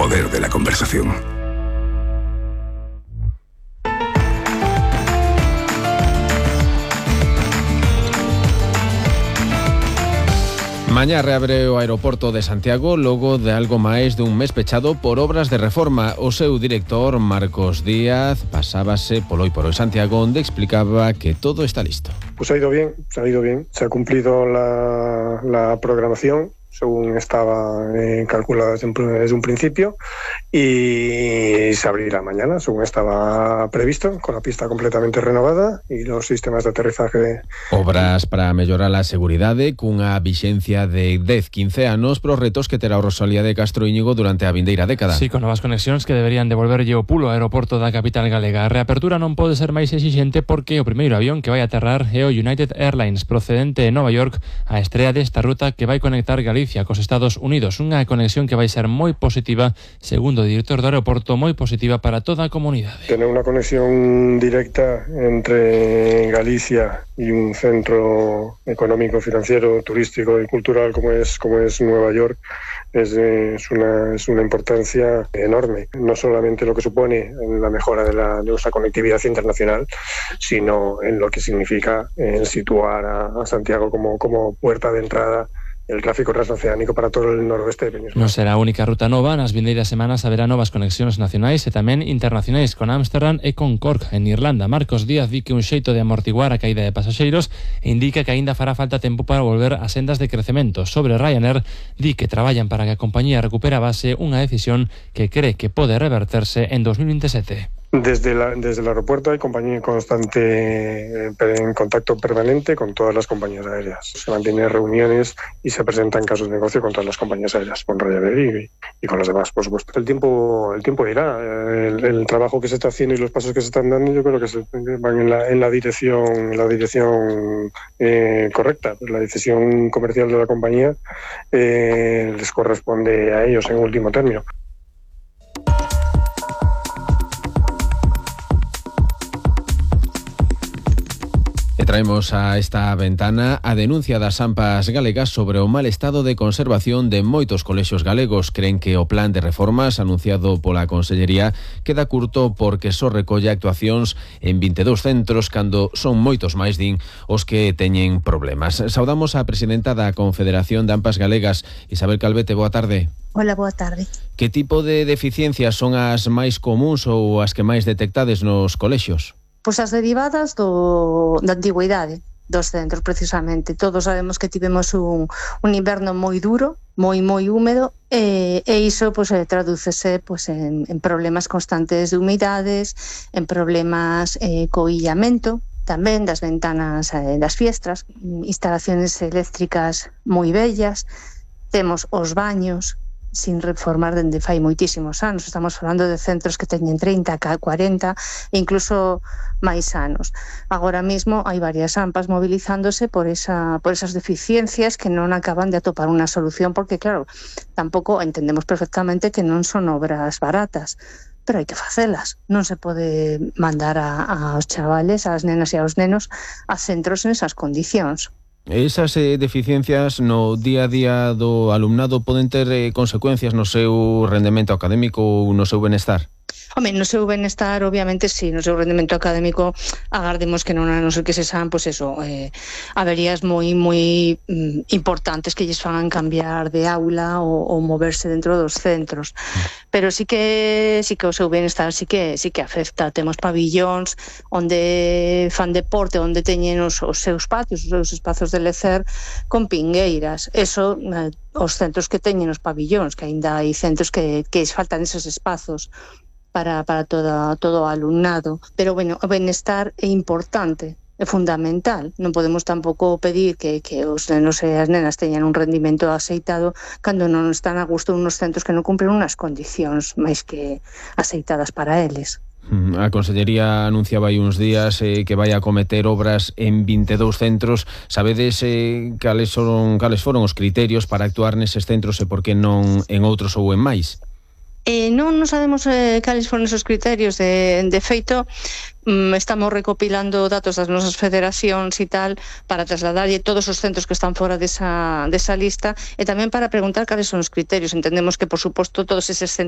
poder de la conversación. Mañá reabre o aeroporto de Santiago logo de algo máis dun mes pechado por obras de reforma. O seu director, Marcos Díaz, pasábase polo Hoy por Hoy Santiago, onde explicaba que todo está listo. Pues ha ido bien, se ha cumplido la programación según estaba calculada desde un principio, y se abrirá mañana según estaba previsto, con la pista completamente renovada e los sistemas de aterrizaje. Obras para mellorar a seguridade cunha vixencia de 10-15 anos pros retos que terá o Rosalía de Castro Íñigo durante a vindeira década. Sí, con novas conexións que deberían devolverlle o pulo ao aeroporto da capital galega. A reapertura non pode ser máis exixente porque o primeiro avión que vai aterrar é o United Airlines procedente de Nova York, a estrea desta ruta que vai conectar Galicia cos Estados Unidos, unha conexión que vai ser moi positiva, segundo o director do aeroporto, moi positiva para toda a comunidade. Tener unha conexión directa entre Galicia e un centro económico, financiero, turístico y cultural como es Nueva York es una importancia enorme, no solamente lo que supone en la mejora de nuestra conectividad internacional, sino en lo que significa situar a Santiago como puerta de entrada el tráfico transoceánico para todo el noroeste de Península. Non será a única ruta nova, nas vindeiras semanas haberá novas conexións nacionais e tamén internacionais con Ámsterdam e con Cork en Irlanda. Marcos Díaz di que un xeito de amortiguar a caída de pasaxeiros e indica que aínda fará falta tempo para volver a sendas de crecemento. Sobre Ryanair, di que traballan para que a compañía recupere a base, unha decisión que cree que pode reverterse en 2027. Desde el aeropuerto hay compañía constante en contacto permanente con todas las compañías aéreas. Se mantienen reuniones y se presentan casos de negocio con todas las compañías aéreas, con Ryanair y con las demás, por supuesto. El tiempo irá. El trabajo que se está haciendo y los pasos que se están dando, yo creo que van en la dirección correcta. La decisión comercial de la compañía les corresponde a ellos en último término. Traemos a esta ventana a denuncia das AMPAs galegas sobre o mal estado de conservación de moitos colexios galegos. Creen que o plan de reformas anunciado pola Consellería queda curto porque só recolle actuacións en 22 centros cando son moitos máis, din, os que teñen problemas. Saudamos a presidenta da Confederación de AMPAs Galegas, Isabel Calvete, boa tarde. Hola, boa tarde. Que tipo de deficiencias son as máis comuns ou as que máis detectades nos colexios? Pois as derivadas da antigüidade dos centros, precisamente. Todos sabemos que tivemos un inverno moi duro, moi húmedo, e iso pois, tradúcese pois, en problemas constantes de humidades, en problemas co illamento, tamén das ventanas das fiestras, instalaciones eléctricas moi vellas, temos os baños sin reformar dende fai moitísimos anos. Estamos falando de centros que teñen 30, 40 e incluso máis anos. Agora mesmo hai varias AMPAs movilizándose por esas deficiencias que non acaban de atopar unha solución, porque claro, tampouco entendemos perfectamente que non son obras baratas, pero hai que facelas. Non se pode mandar aos chavales, ás nenas e aos nenos a centros en esas condicións. Esas deficiencias no día a día do alumnado poden ter consecuencias no seu rendemento académico ou no seu benestar? Home, no seu benestar, obviamente, sí, no seu rendemento académico, agardemos que non ser que se san, pois eso, averías moi importantes que lles fagan cambiar de aula ou moverse dentro dos centros. Pero sí que o seu benestar sí que afecta. Temos pabillóns onde fan deporte, onde teñen os seus patios, os seus espazos de lecer con pingueiras. Eso, os centros que teñen os pabillóns, que aínda hai centros que faltan esos espazos para todo o alumnado. Pero, bueno, o benestar é importante, é fundamental. Non podemos tampouco pedir que os nenos e as nenas teñan un rendimento aceitado cando non están a gusto unos centros que non cumplen unhas condicións máis que aceitadas para eles. A Consellería anunciaba aí uns días que vai acometer obras en 22 centros. Sabedes cales foron os criterios para actuar neses centros e por que non en outros ou en máis? Non sabemos cales foron esos criterios. De feito, estamos recopilando datos das nosas federacións e tal para trasladarlle todos os centros que están fora desa lista e tamén para preguntar cales son os criterios. Entendemos que, por suposto, todos eses centros